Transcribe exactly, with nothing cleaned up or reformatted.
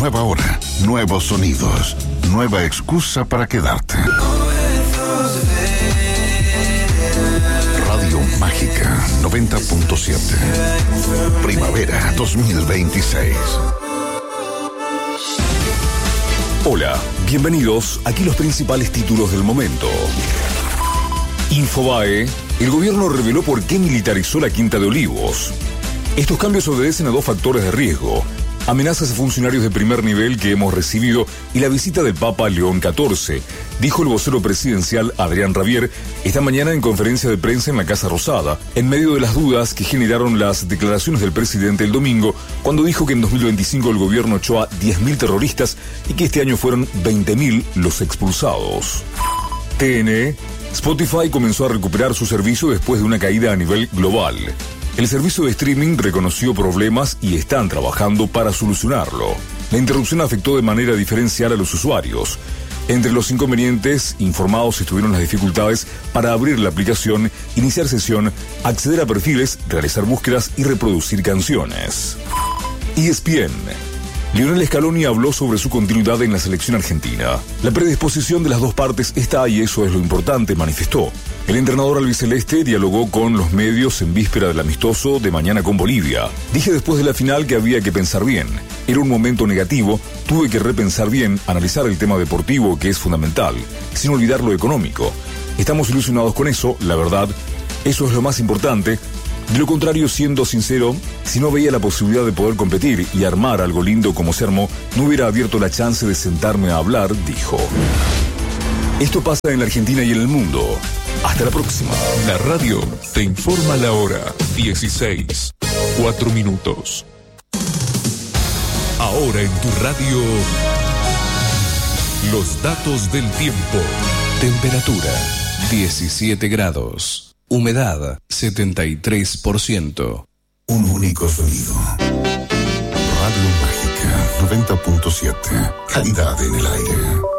nueva hora, nuevos sonidos, nueva excusa para quedarte. Radio Mágica noventa punto siete. Primavera dos mil veintiséis. Hola, bienvenidos. Aquí los principales títulos del momento. Infobae, el gobierno reveló por qué militarizó la Quinta de Olivos. Estos cambios obedecen a dos factores de riesgo: amenazas a funcionarios de primer nivel que hemos recibido y la visita del Papa León catorce, dijo el vocero presidencial Adrián Rabier esta mañana en conferencia de prensa en la Casa Rosada, en medio de las dudas que generaron las declaraciones del presidente el domingo, cuando dijo que en dos mil veinticinco el gobierno echó a diez mil terroristas y que este año fueron veinte mil los expulsados. T N E, Spotify comenzó a recuperar su servicio después de una caída a nivel global. El servicio de streaming reconoció problemas y están trabajando para solucionarlo. La interrupción afectó de manera diferencial a los usuarios. Entre los inconvenientes informados estuvieron las dificultades para abrir la aplicación, iniciar sesión, acceder a perfiles, realizar búsquedas y reproducir canciones. E S P N. Lionel Scaloni habló sobre su continuidad en la selección argentina. La predisposición de las dos partes está y eso es lo importante, manifestó. El entrenador albiceleste dialogó con los medios en víspera del amistoso de mañana con Bolivia. Dije después de la final que había que pensar bien. Era un momento negativo, tuve que repensar bien, analizar el tema deportivo que es fundamental, sin olvidar lo económico. Estamos ilusionados con eso, la verdad, eso es lo más importante. De lo contrario, siendo sincero, si no veía la posibilidad de poder competir y armar algo lindo como se armó, no hubiera abierto la chance de sentarme a hablar, dijo. Esto pasa en la Argentina y en el mundo. Hasta la próxima. La radio te informa la hora. dieciséis, cuatro minutos. Ahora en tu radio, los datos del tiempo. Temperatura, diecisiete grados. Humedad, setenta y tres por ciento. Un único sonido. Radio Mágica noventa punto siete. Calidad en el aire.